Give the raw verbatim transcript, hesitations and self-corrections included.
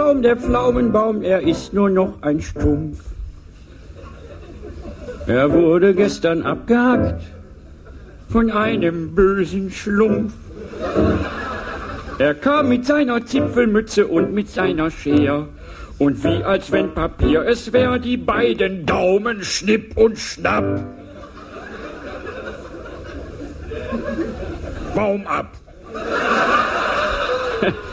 Baum, der Pflaumenbaum, er ist nur noch ein Stumpf. Er wurde gestern abgehackt von einem bösen Schlumpf. Er kam mit seiner Zipfelmütze und mit seiner Schere, und wie als wenn Papier es wär, die beiden Daumen schnipp und schnapp. Baum ab.